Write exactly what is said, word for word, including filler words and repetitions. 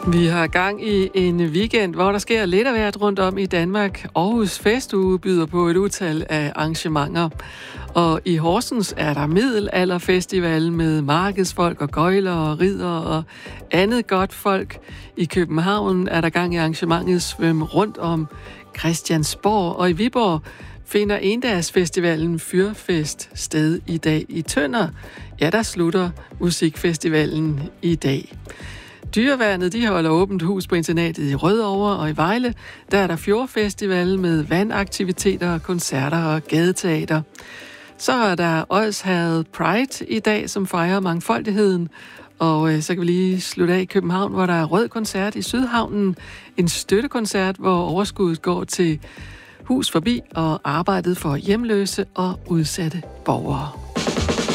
Vi har gang i en weekend, hvor der sker lidt af hvert rundt om i Danmark. Aarhus Festuge byder på et utal af arrangementer. Og i Horsens er der middelalderfestival med markedsfolk og gøjler og ridder og andet godt folk. I København er der gang i arrangementet Svøm rundt om Christiansborg, og i Viborg finder endagsfestivalen Fyrfest sted i dag. I Tønder, ja, der slutter musikfestivalen i dag. Dyreværnet, de holder åbent hus på internatet i Rødovre, og i Vejle, der er der Fjordfestival med vandaktiviteter, koncerter og gadeteater. Så er der Odsherred Pride i dag, som fejrer mangfoldigheden. Og øh, så kan vi lige slutte af i København, hvor der er Rød Koncert i Sydhavnen. En støttekoncert, hvor overskuddet går til Hus Forbi og arbejdet for hjemløse og udsatte borgere.